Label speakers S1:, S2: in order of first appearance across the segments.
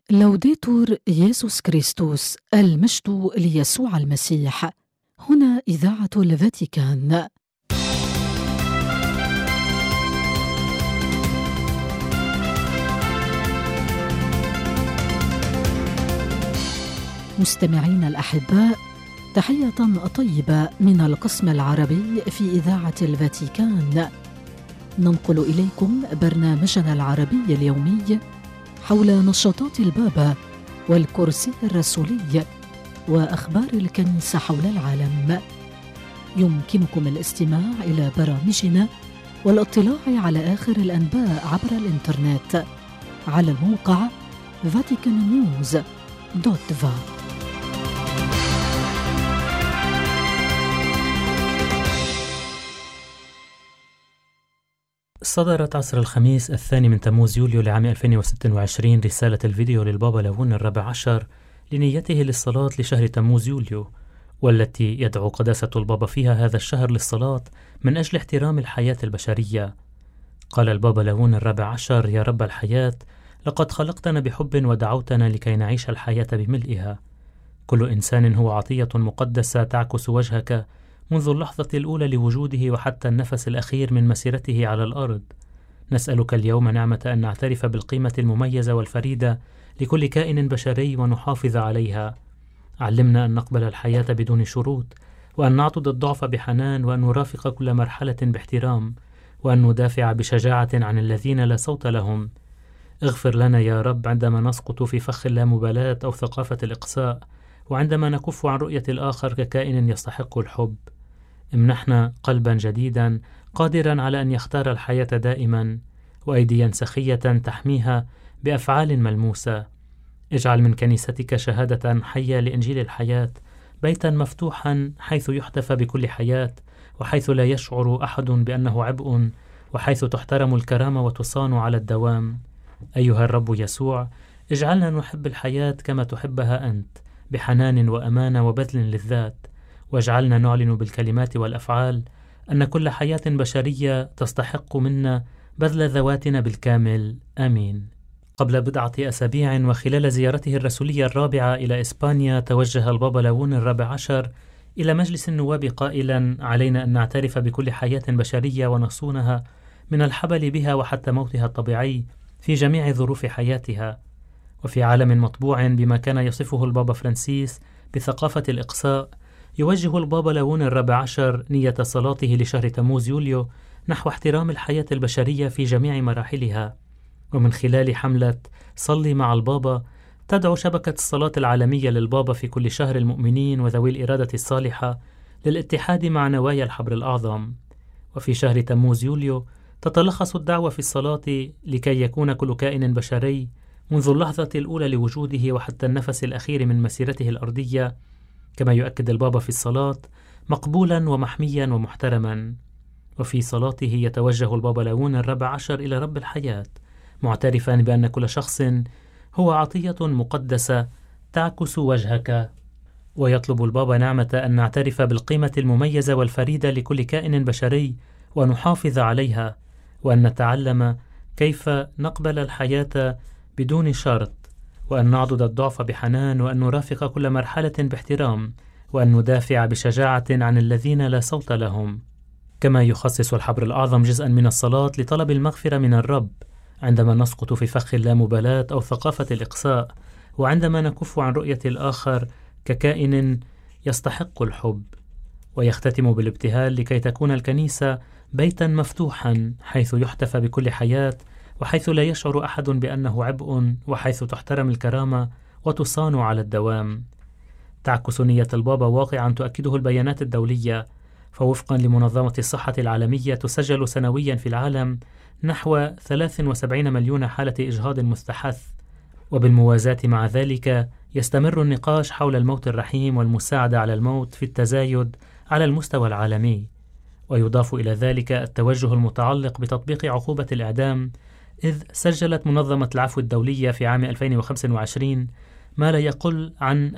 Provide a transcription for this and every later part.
S1: لوديتور يسوع كريستوس، المجد ليسوع المسيح. هنا إذاعة الفاتيكان. مستمعين الأحباء، تحية طيبة من القسم العربي في إذاعة الفاتيكان. ننقل إليكم برنامجنا العربي اليومي حول نشاطات البابا والكرسي الرسولي وأخبار الكنيسة حول العالم. يمكنكم الاستماع إلى برامجنا والاطلاع على آخر الأنباء عبر الإنترنت على الموقع vaticannews.va.
S2: صدرت عصر الخميس 2 من تموز يوليو لعام 2026 رسالة الفيديو للبابا ليون الرابع عشر لنيته للصلاة لشهر تموز يوليو، والتي يدعو قداسة البابا فيها هذا الشهر للصلاة من أجل احترام الحياة البشرية. قال البابا ليون الرابع عشر: يا رب الحياة، لقد خلقتنا بحب ودعوتنا لكي نعيش الحياة بملئها. كل إنسان هو عطية مقدسة تعكس وجهك منذ اللحظة الأولى لوجوده وحتى النفس الأخير من مسيرته على الأرض. نسألك اليوم نعمة أن نعترف بالقيمة المميزة والفريدة لكل كائن بشري ونحافظ عليها. علمنا أن نقبل الحياة بدون شروط، وأن نعضد الضعف بحنان، وأن نرافق كل مرحلة باحترام، وأن ندافع بشجاعة عن الذين لا صوت لهم. اغفر لنا يا رب عندما نسقط في فخ اللامبالاة أو ثقافة الإقصاء، وعندما نكف عن رؤية الآخر ككائن يستحق الحب. امنحنا قلبا جديدا قادرا على أن يختار الحياة دائما، وأيديا سخية تحميها بأفعال ملموسة. اجعل من كنيستك شهادة حية لإنجيل الحياة، بيتا مفتوحا حيث يحتفى بكل حياة، وحيث لا يشعر أحد بأنه عبء، وحيث تحترم الكرامة وتصان على الدوام. أيها الرب يسوع، اجعلنا نحب الحياة كما تحبها أنت، بحنان وأمانة وبذل للذات، واجعلنا نعلن بالكلمات والأفعال أن كل حياة بشرية تستحق منا بذل ذواتنا بالكامل. آمين. قبل بضعة أسابيع وخلال زيارته الرسولية الرابعة إلى إسبانيا، توجه البابا ليون الرابع عشر إلى مجلس النواب قائلا: علينا أن نعترف بكل حياة بشرية ونصونها من الحبل بها وحتى موتها الطبيعي في جميع ظروف حياتها. وفي عالم مطبوع بما كان يصفه البابا فرانسيس بثقافة الإقصاء، يوجه البابا ليون الرابع عشر نية صلاته لشهر تموز يوليو نحو احترام الحياة البشرية في جميع مراحلها. ومن خلال حملة صلي مع البابا تدعو شبكة الصلاة العالمية للبابا في كل شهر المؤمنين وذوي الإرادة الصالحة للاتحاد مع نوايا الحبر الأعظم. وفي شهر تموز يوليو تتلخص الدعوة في الصلاة لكي يكون كل كائن بشري منذ اللحظة الأولى لوجوده وحتى النفس الأخير من مسيرته الأرضية، كما يؤكد البابا في الصلاة، مقبولا ومحميا ومحترما. وفي صلاته يتوجه البابا ليون الرابع عشر إلى رب الحياة، معترفا بأن كل شخص هو عطية مقدسة تعكس وجهك. ويطلب البابا نعمة أن نعترف بالقيمة المميزة والفريدة لكل كائن بشري ونحافظ عليها، وأن نتعلم كيف نقبل الحياة بدون شرط، وأن نعضد الضعف بحنان، وأن نرافق كل مرحلة باحترام، وأن ندافع بشجاعة عن الذين لا صوت لهم. كما يخصص الحبر الأعظم جزءا من الصلاة لطلب المغفرة من الرب عندما نسقط في فخ اللامبالاة أو ثقافة الإقصاء، وعندما نكف عن رؤية الآخر ككائن يستحق الحب. ويختتم بالابتهال لكي تكون الكنيسة بيتا مفتوحا حيث يحتفى بكل حياة، وحيث لا يشعر أحد بأنه عبء، وحيث تحترم الكرامة وتصان على الدوام. تعكس نية البابا واقعا تؤكده البيانات الدولية، فوفقا لمنظمة الصحة العالمية تسجل سنويا في العالم نحو 73 مليون حالة إجهاض مستحث. وبالموازاة مع ذلك يستمر النقاش حول الموت الرحيم والمساعدة على الموت في التزايد على المستوى العالمي. ويضاف إلى ذلك التوجه المتعلق بتطبيق عقوبة الإعدام، إذ سجلت منظمة العفو الدولية في عام 2025 ما لا يقل عن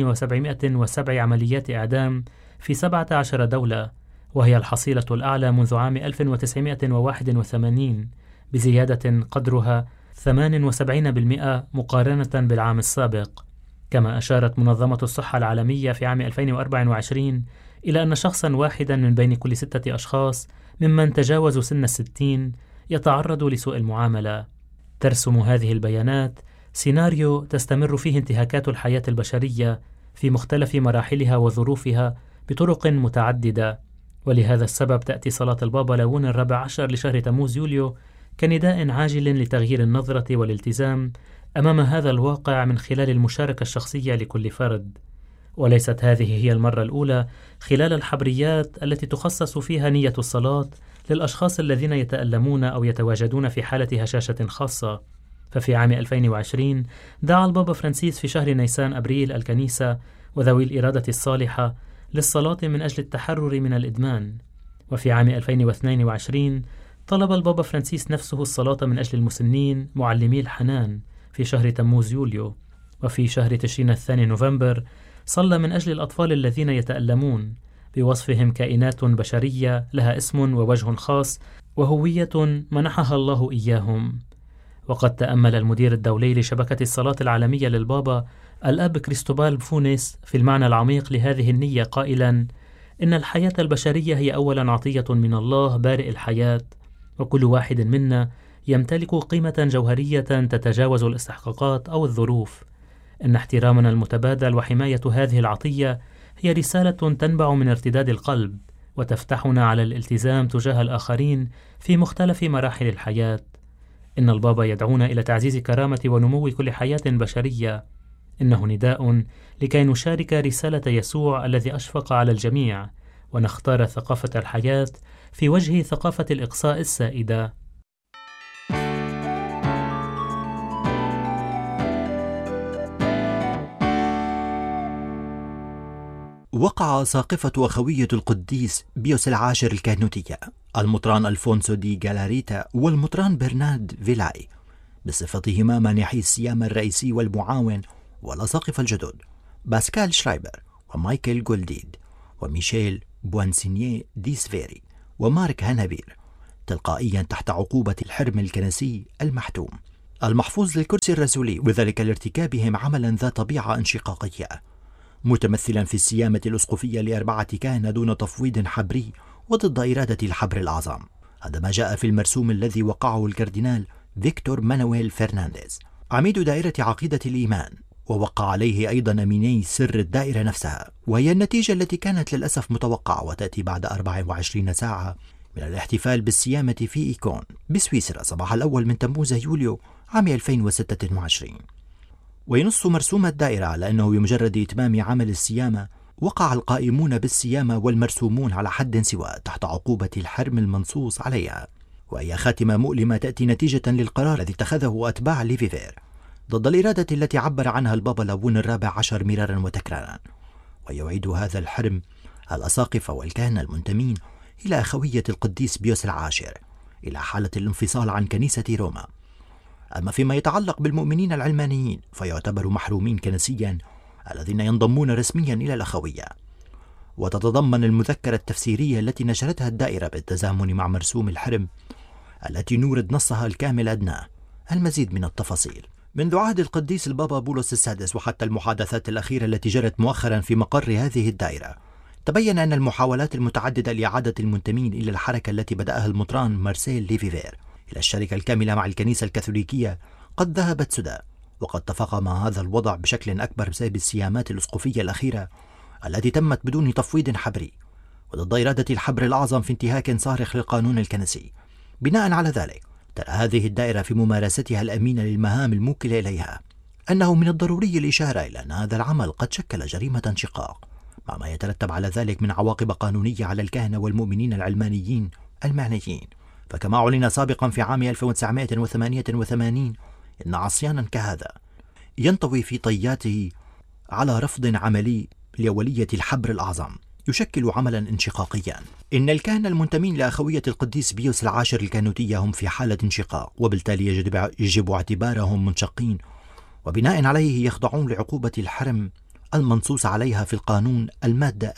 S2: 2707 عمليات إعدام في 17 دولة، وهي الحصيلة الأعلى منذ عام 1981 بزيادة قدرها 78% مقارنة بالعام السابق. كما أشارت منظمة الصحة العالمية في عام 2024 إلى أن شخصا واحدا من بين كل 6 أشخاص ممن تجاوزوا سن 60 يتعرض لسوء المعاملة. ترسم هذه البيانات سيناريو تستمر فيه انتهاكات الحياة البشرية في مختلف مراحلها وظروفها بطرق متعددة، ولهذا السبب تأتي صلاة البابا لاون الرابع عشر لشهر تموز يوليو كنداء عاجل لتغيير النظرة والالتزام أمام هذا الواقع من خلال المشاركة الشخصية لكل فرد. وليست هذه هي المرة الأولى خلال الحبريات التي تخصص فيها نية الصلاة للأشخاص الذين يتألمون أو يتواجدون في حالة هشاشة خاصة. ففي عام 2020 دعا البابا فرانسيس في شهر نيسان أبريل الكنيسة وذوي الإرادة الصالحة للصلاة من أجل التحرر من الإدمان. وفي عام 2022 طلب البابا فرانسيس نفسه الصلاة من أجل المسنين معلمي الحنان في شهر تموز يوليو. وفي شهر تشرين الثاني نوفمبر صلى من أجل الأطفال الذين يتألمون بوصفهم كائنات بشرية لها اسم ووجه خاص وهوية منحها الله إياهم. وقد تأمل المدير الدولي لشبكة الصلاة العالمية للبابا الأب كريستوبال بفونيس في المعنى العميق لهذه النية قائلا: إن الحياة البشرية هي أولا عطية من الله بارئ الحياة، وكل واحد منا يمتلك قيمة جوهرية تتجاوز الاستحقاقات أو الظروف. إن احترامنا المتبادل وحماية هذه العطية هي رسالة تنبع من ارتداد القلب وتفتحنا على الالتزام تجاه الآخرين في مختلف مراحل الحياة. إن البابا يدعونا إلى تعزيز كرامة ونمو كل حياة بشرية. إنه نداء لكي نشارك رسالة يسوع الذي أشفق على الجميع ونختار ثقافة الحياة في وجه ثقافة الإقصاء السائدة.
S3: وقع ساقفة أخوية القديس بيوس العاشر الكهنوتية المطران ألفونسو دي جالاريتا والمطران برنارد فيلاي بصفتهما مانحي السيامة الرئيسي والمعاون والأساقفة الجدد باسكال شرايبر ومايكل جولديد وميشيل بوانسينيه دي سفيري ومارك هانابير تلقائيا تحت عقوبة الحرم الكنسي المحتوم المحفوظ للكرسي الرسولي، وذلك لارتكابهم عملا ذا طبيعة انشقاقية متمثلا في السيامة الأسقفية ل4 كهنة دون تفويض حبري وضد إرادة الحبر الأعظم. هذا ما جاء في المرسوم الذي وقعه الكاردينال فيكتور مانويل فرنانديز عميد دائرة عقيدة الإيمان، ووقع عليه أيضا أميني سر الدائرة نفسها، وهي النتيجة التي كانت للأسف متوقعة وتأتي بعد 24 ساعة من الاحتفال بالسيامة في إيكون بسويسرا صباح الأول من تموز يوليو عام 2026. وينص مرسوم الدائرة على أنه بمجرد إتمام عمل السيامة وقع القائمون بالسيامة والمرسومون على حد سواء تحت عقوبة الحرم المنصوص عليها، وهي خاتمة مؤلمة تأتي نتيجة للقرار الذي اتخذه أتباع ليفيفير ضد الإرادة التي عبر عنها البابا لاون الرابع عشر مرارا وتكرارا، ويعيد هذا الحرم الأساقفة والكهنة المنتمين إلى أخوية القديس بيوس العاشر إلى حالة الانفصال عن كنيسة روما. أما فيما يتعلق بالمؤمنين العلمانيين فيعتبر محرومين كنسيا الذين ينضمون رسميا إلى الأخوية. وتتضمن المذكرة التفسيرية التي نشرتها الدائرة بالتزامن مع مرسوم الحرم التي نورد نصها الكامل أدناه المزيد من التفاصيل. منذ عهد القديس البابا بولس السادس وحتى المحادثات الأخيرة التي جرت مؤخرا في مقر هذه الدائرة، تبين أن المحاولات المتعددة لإعادة المنتمين إلى الحركة التي بدأها المطران مارسيل ليفيفير إلى الشركة الكاملة مع الكنيسة الكاثوليكية قد ذهبت سدى، وقد تفاقم هذا الوضع بشكل أكبر بسبب السيامات الأسقفية الأخيرة التي تمت بدون تفويض حبري وضد إرادة الحبر الأعظم في انتهاك صارخ للقانون الكنسي. بناء على ذلك ترى هذه الدائرة في ممارستها الأمينة للمهام الموكلة إليها أنه من الضروري الإشارة إلى أن هذا العمل قد شكل جريمة انشقاق، مع ما يترتب على ذلك من عواقب قانونية على الكهنة والمؤمنين العلمانيين المعنيين. فكما أعلن سابقا في عام 1988 إن عصيانا كهذا ينطوي في طياته على رفض عملي لأولية الحبر الأعظم يشكل عملا انشقاقيا. إن الكهنة المنتمين لأخوية القديس بيوس العاشر الكهنوتية هم في حالة انشقاق، وبالتالي يجب اعتبارهم منشقين، وبناء عليه يخضعون لعقوبة الحرم المنصوص عليها في القانون المادة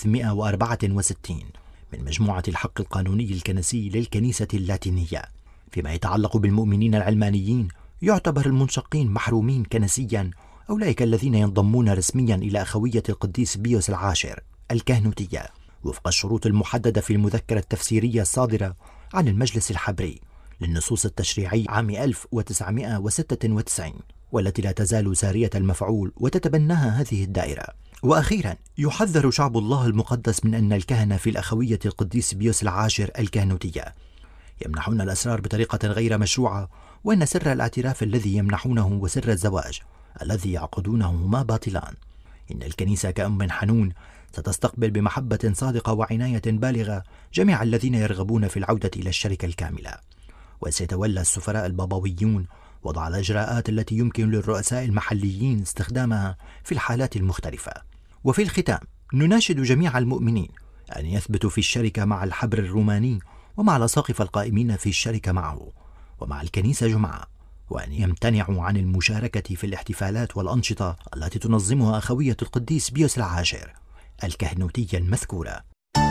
S3: 1364 من مجموعة الحق القانوني الكنسي للكنيسة اللاتينية. فيما يتعلق بالمؤمنين العلمانيين، يعتبر المنشقين محرومين كنسيا أولئك الذين ينضمون رسميا إلى أخوية القديس بيوس العاشر الكهنوتية وفق الشروط المحددة في المذكرة التفسيرية الصادرة عن المجلس الحبري للنصوص التشريعي عام 1996، والتي لا تزال سارية المفعول وتتبناها هذه الدائرة. وأخيرا، يحذر شعب الله المقدس من أن الكهنة في الأخوية القديس بيوس العاشر الكهنوتية يمنحون الأسرار بطريقة غير مشروعة، وأن سر الاعتراف الذي يمنحونه وسر الزواج الذي يعقدونهما باطلان. إن الكنيسة كأم حنون ستستقبل بمحبة صادقة وعناية بالغة جميع الذين يرغبون في العودة إلى الشركة الكاملة، وسيتولى السفراء البابويون وضع الإجراءات التي يمكن للرؤساء المحليين استخدامها في الحالات المختلفة. وفي الختام، نناشد جميع المؤمنين أن يثبتوا في الشركة مع الحبر الروماني ومع الأساقفة القائمين في الشركة معه ومع الكنيسة جمعاء، وأن يمتنعوا عن المشاركة في الاحتفالات والأنشطة التي تنظمها أخوية القديس بيوس العاشر الكهنوتية المذكورة.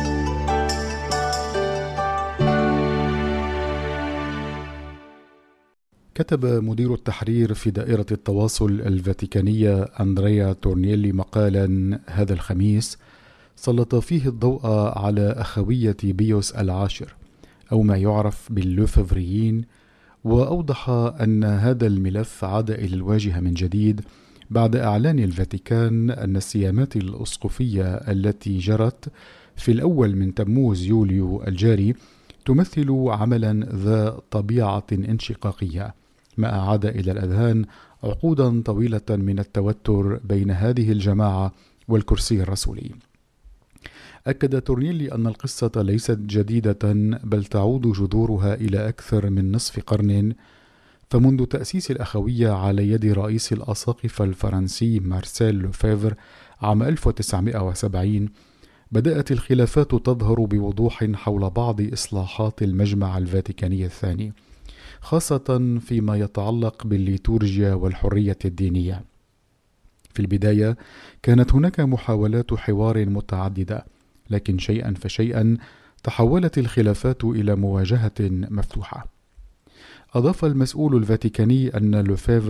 S4: كتب مدير التحرير في دائرة التواصل الفاتيكانية أندريا تورنيلي مقالا هذا الخميس سلط فيه الضوء على أخوية بيوس العاشر أو ما يعرف باللوفيفريين، وأوضح أن هذا الملف عاد إلى الواجهة من جديد بعد إعلان الفاتيكان أن السيامات الأسقفية التي جرت في الأول من تموز يوليو الجاري تمثل عملا ذا طبيعة انشقاقية، ما أعاد إلى الأذهان عقودا طويلة من التوتر بين هذه الجماعة والكرسي الرسولي. أكد تورنيلي أن القصة ليست جديدة، بل تعود جذورها إلى أكثر من نصف قرن، فمنذ تأسيس الأخوية على يد رئيس الأساقفة الفرنسي مارسيل لوفيفر عام 1970 بدأت الخلافات تظهر بوضوح حول بعض إصلاحات المجمع الفاتيكاني الثاني، خاصة فيما يتعلق بالليتورجيا والحرية الدينية. في البداية كانت هناك محاولات حوار متعددة، لكن شيئا فشيئا تحولت الخلافات إلى مواجهة مفتوحة. أضاف المسؤول الفاتيكاني أن لوفيفر